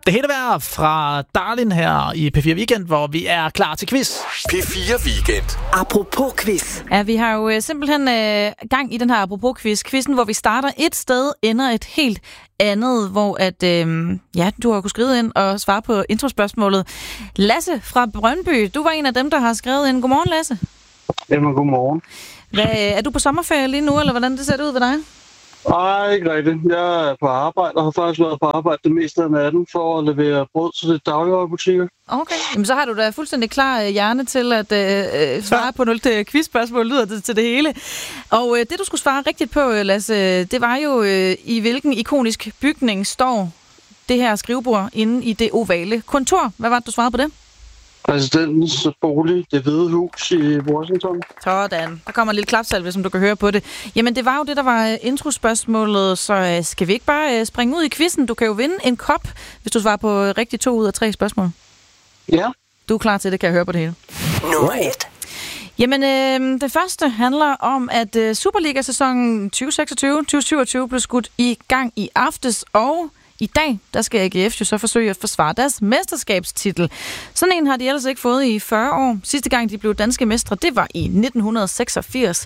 Det hele vejr fra Darlin her i P4 Weekend, hvor vi er klar til quiz. P4 Weekend. Apropos quiz. Ja, vi har jo simpelthen gang i den her apropos quiz. Quizzen, hvor vi starter et sted, ender et helt andet, hvor at, du har kunnet skrive ind og svare på introspørgsmålet. Lasse fra Brøndby, du var en af dem, der har skrevet ind. Godmorgen, Lasse. Jamen, godmorgen. Er du på sommerferie lige nu, eller hvordan det ser ud ved dig? Nej, ikke rigtigt. Jeg er på arbejde og har faktisk været på arbejde det meste af natten for at levere brød til de dagligvarebutikker. Okay, jamen så har du da fuldstændig klar hjerne til at svare på 0 quizspørgsmål, lyder det til det hele. Og det du skulle svare rigtigt på, Lasse, det var jo i hvilken ikonisk bygning står det her skrivebord inde i det ovale kontor. Hvad var det, du svarede på det? Præsidentens bolig, Det Hvide Hus i Washington. Sådan. Der kommer en lille klapsalve, som du kan høre på det. Jamen, det var jo det, der var introspørgsmålet, så skal vi ikke bare springe ud i quizzen? Du kan jo vinde en kop, hvis du svarer på rigtig 2 ud af 3 spørgsmål. Ja. Du er klar til det, kan jeg høre på det hele. Nummer 1. Jamen, det første handler om, at Superliga-sæsonen 2026-2027 blev skudt i gang i aftes, og i dag, der skal AGF jo så forsøge at forsvare deres mesterskabstitel. Sådan en har de ellers ikke fået i 40 år. Sidste gang, de blev danske mestre, det var i 1986.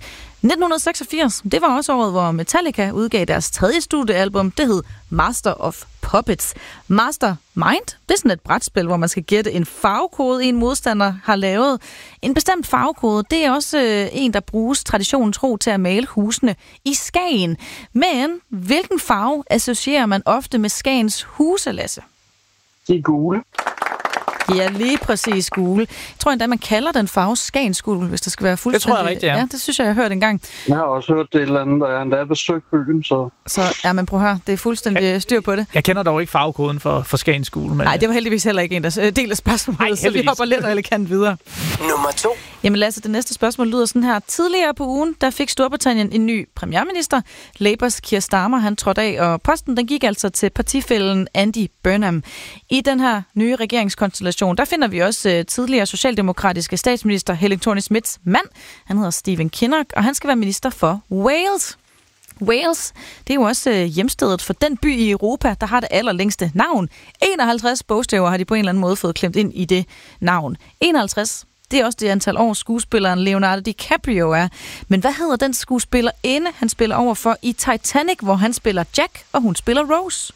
1986, det var også året, hvor Metallica udgav deres 3. studiealbum. Det hed Master of Puppets. Mastermind, det er sådan et brætspil, hvor man skal gætte en farvekode, en modstander har lavet. En bestemt farvekode, det er også en, der bruges traditionen tro til at male husene i Skagen. Men hvilken farve associerer man ofte med Skagens huse, Lasse? De er gule. Ja, lige præcis gule. Jeg tror endda, man kalder den farve Skagensgul, hvis det skal være fuldstændig. Det tror jeg rigtigt, ja. Ja, det synes jeg har hørt engang. Jeg har også hørt det et eller andet, der jeg endda besøgt byen, så... Ja, men prøv at høre, det er fuldstændig styr på det. Jeg kender dog ikke farvekoden for Skagens Gule. Nej, det var heldigvis heller ikke en, der deler spørgsmålet, så vi hopper lidt og elegant videre. Nummer 2. Jamen Lasse, det næste spørgsmål lyder sådan her. Tidligere på ugen, der fik Storbritannien en ny premierminister. Labours Keir Starmer, han trådte af, og posten den gik altså til partifællen Andy Burnham. I den her nye regeringskonstellation, der finder vi også tidligere socialdemokratiske statsminister Helle Thorning-Schmidts mand. Han hedder Stephen Kinnock, og han skal være minister for Wales. Wales, det er jo også hjemstedet for den by i Europa, der har det allerlængste navn. 51 bogstaver har de på en eller anden måde fået klemt ind i det navn. 51, det er også det antal år, skuespilleren Leonardo DiCaprio er. Men hvad hedder den skuespillerinde, han spiller over for i Titanic, hvor han spiller Jack, og hun spiller Rose?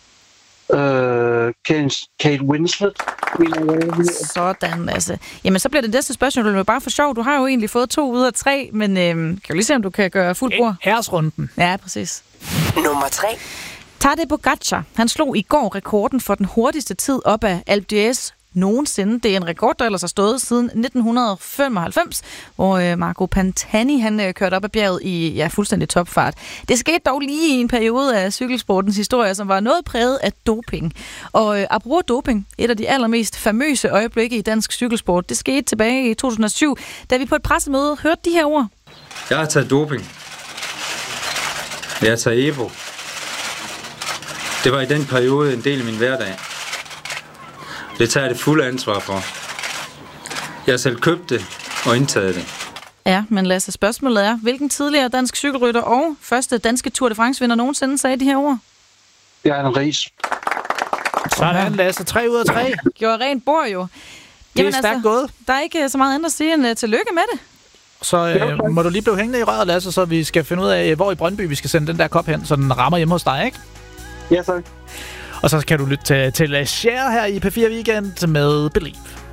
Kate Winslet. Sådan, altså. Jamen, så bliver det næste spørgsmål bare for sjov. Du har jo egentlig fået 2 ud af 3, men kan du lige se, om du kan gøre fuld bord? Æresrunden. Ja, præcis. Nummer 3. Tadej Pogačar, han slog i går rekorden for den hurtigste tid op af Alpe d'Huez nogensinde. Det er en rekord, der ellers har stået siden 1995, hvor Marco Pantani han kørte op ad bjerget i fuldstændig topfart. Det skete dog lige i en periode af cykelsportens historie, som var noget præget af doping. Og apropos doping, et af de allermest famøse øjeblikke i dansk cykelsport, det skete tilbage i 2007, da vi på et pressemøde hørte de her ord. Jeg har taget doping. Jeg har taget Evo. Det var i den periode en del af min hverdag. Det tager jeg det fulde ansvar for. Jeg har selv købt det og indtaget det. Ja, men Lasse, spørgsmålet er, hvilken tidligere dansk cykelrytter og første danske Tour de France-vinder nogensinde sagde de her ord? Bjarne Riis. Sådan, Lasse. 3 ud af 3. Gjorde rent bord jo. Det er stærkt gået. Der er ikke så meget andet at sige end tillykke med det. Så må du lige blive hængende i røret, Lasse, så vi skal finde ud af, hvor i Brøndby vi skal sende den der kop hen, så den rammer hjemme hos dig, ikke? Ja, tak. Og så kan du lytte til Cher her i P4 Weekend med Believe.